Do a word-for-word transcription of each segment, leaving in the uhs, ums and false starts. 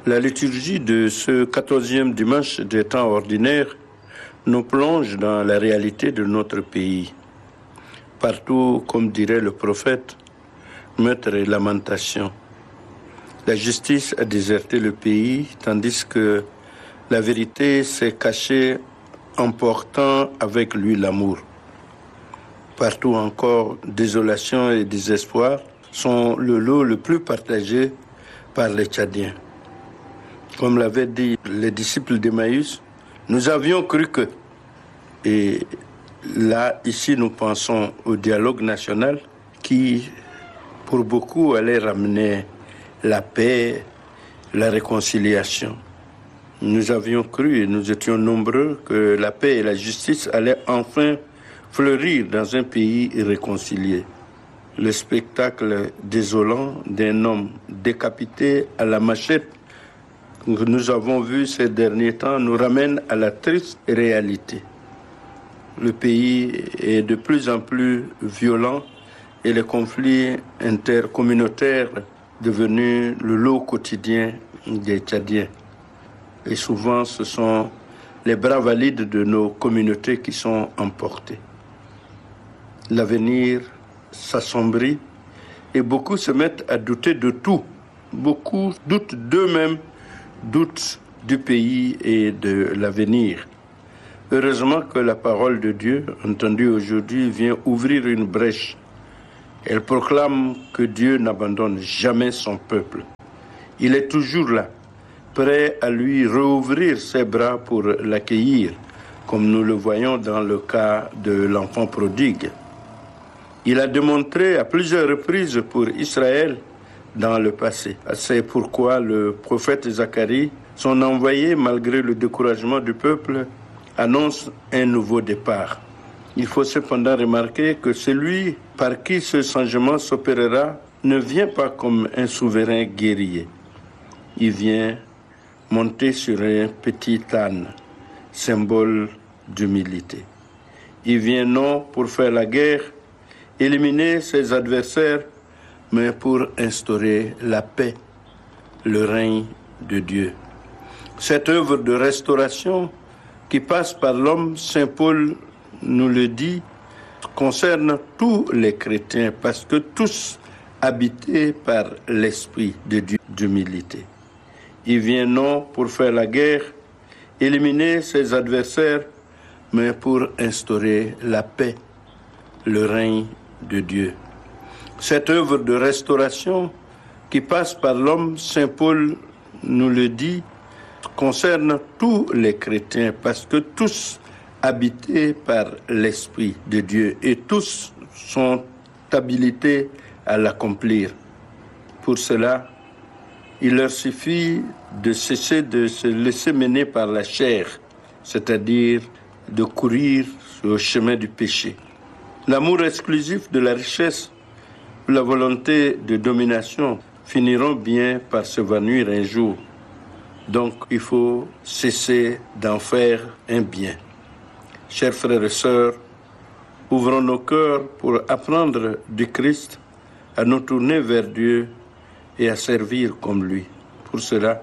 La liturgie de ce quatorzième dimanche des temps ordinaires nous plonge dans la réalité de notre pays. Partout, comme dirait le prophète, meurtre et lamentation. La justice a déserté le pays, tandis que la vérité s'est cachée en portant avec lui l'amour. Partout encore, désolation et désespoir sont le lot le plus partagé par les Tchadiens. Comme l'avaient dit les disciples d'Emmaüs, nous avions cru que. Et là, ici, nous pensons au dialogue national qui, pour beaucoup, allait ramener la paix, la réconciliation. Nous avions cru, et nous étions nombreux, que la paix et la justice allaient enfin fleurir dans un pays irréconcilié. Le spectacle désolant d'un homme décapité à la machette que nous avons vu ces derniers temps nous ramène à la triste réalité. Le pays est de plus en plus violent et les conflits intercommunautaires devenus le lot quotidien des Tchadiens. Et souvent, ce sont les bras valides de nos communautés qui sont emportés. L'avenir s'assombrit et beaucoup se mettent à douter de tout. Beaucoup doutent d'eux-mêmes, doutent du pays et de l'avenir. Heureusement que la parole de Dieu, entendue aujourd'hui, vient ouvrir une brèche. Elle proclame que Dieu n'abandonne jamais son peuple. Il est toujours là, prêt à lui rouvrir ses bras pour l'accueillir, comme nous le voyons dans le cas de l'enfant prodigue. Il a démontré à plusieurs reprises pour Israël dans le passé. C'est pourquoi le prophète Zacharie, son envoyé, malgré le découragement du peuple, annonce un nouveau départ. Il faut cependant remarquer que celui par qui ce changement s'opérera ne vient pas comme un souverain guerrier. Il vient monter sur un petit âne, symbole d'humilité. Il vient non pour faire la guerre, éliminer ses adversaires, mais pour instaurer la paix, le règne de Dieu. Cette œuvre de restauration qui passe par l'homme, Saint Paul nous le dit, concerne tous les chrétiens parce que tous habités par l'Esprit de Dieu d'humilité. Il vient non pour faire la guerre, éliminer ses adversaires, mais pour instaurer la paix, le règne de Dieu. Cette œuvre de restauration qui passe par l'homme, Saint Paul nous le dit, concerne tous les chrétiens parce que tous habités par l'Esprit de Dieu et tous sont habilités à l'accomplir. Pour cela, il leur suffit de cesser de se laisser mener par la chair, c'est-à-dire de courir sur le chemin du péché. L'amour exclusif de la richesse, la volonté de domination finiront bien par se vanir un jour. Donc, il faut cesser d'en faire un bien. Chers frères et sœurs, ouvrons nos cœurs pour apprendre du Christ, à nous tourner vers Dieu et à servir comme lui. Pour cela,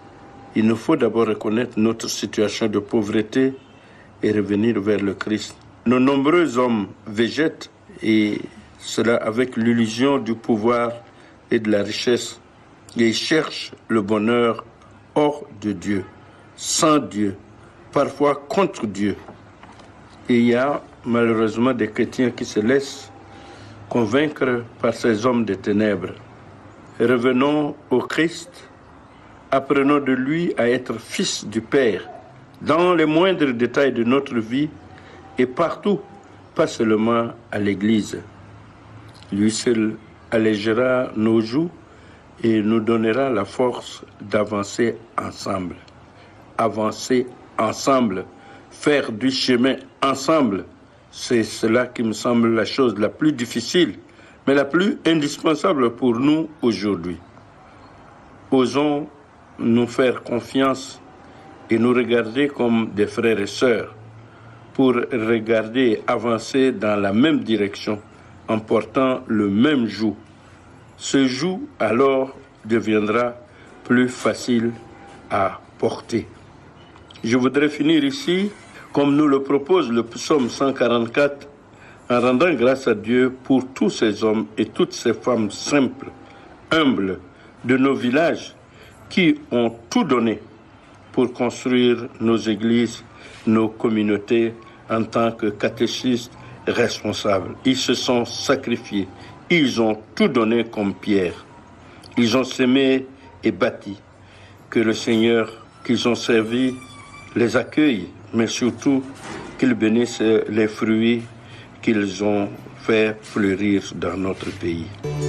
il nous faut d'abord reconnaître notre situation de pauvreté et revenir vers le Christ. Nos nombreux hommes végètent, et cela avec l'illusion du pouvoir et de la richesse, et cherchent le bonheur hors de Dieu, sans Dieu, parfois contre Dieu. Et il y a malheureusement des chrétiens qui se laissent convaincre par ces hommes des ténèbres. Revenons au Christ, apprenons de lui à être fils du Père, dans les moindres détails de notre vie et partout, pas seulement à l'Église. Lui seul allégera nos joues et nous donnera la force d'avancer ensemble. Avancer ensemble, faire du chemin ensemble, c'est cela qui me semble la chose la plus difficile, mais la plus indispensable pour nous aujourd'hui. Osons nous faire confiance et nous regarder comme des frères et sœurs, pour regarder et avancer dans la même direction, en portant le même joug. Ce joug, alors, deviendra plus facile à porter. Je voudrais finir ici, comme nous le propose le psaume cent quarante-quatre, en rendant grâce à Dieu pour tous ces hommes et toutes ces femmes simples, humbles de nos villages qui ont tout donné pour construire nos églises, nos communautés en tant que catéchistes responsables. Ils se sont sacrifiés, ils ont tout donné comme pierre. Ils ont semé et bâti. Que le Seigneur qu'ils ont servi les accueille, mais surtout qu'il bénisse les fruits qu'ils ont fait fleurir dans notre pays.